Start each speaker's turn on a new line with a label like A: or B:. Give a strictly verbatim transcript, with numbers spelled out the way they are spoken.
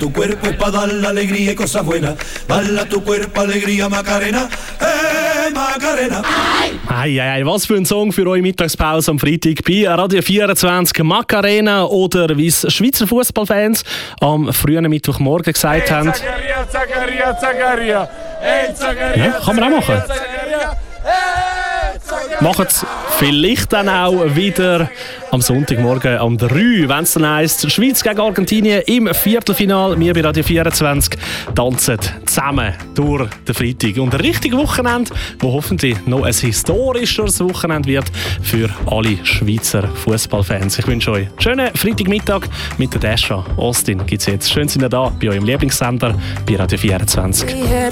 A: tu cuerpo es pa' dar la alegría y cosas buenas. Bala tu cuerpo, alegría, Macarena. Hey, Macarena.
B: Ei, ei, ei, was für ein Song für eure Mittagspause am Freitag bei Radio vierundzwanzig. Macarena, oder wie es Schweizer Fußballfans am frühen Mittwochmorgen gesagt
C: hey,
B: haben.
C: Zakaria, Zakaria, Zakaria. Hey, Zakaria,
B: Ja, kann man auch machen.
C: Zakaria. Hey, Zakaria.
B: Machen es vielleicht dann auch wieder am Sonntagmorgen um drei, wenn es dann heisst, Schweiz gegen Argentinien im Viertelfinale. Wir bei Radio vierundzwanzig tanzen zusammen durch den Freitag. Und ein richtiges Wochenende, das hoffentlich noch ein historischeres Wochenende wird für alle Schweizer Fußballfans. Ich wünsche euch einen schönen Freitagmittag mit der Dasha. Austin gibt es jetzt. Schön, sind ihr da bei eurem Lieblingssender bei Radio vierundzwanzig.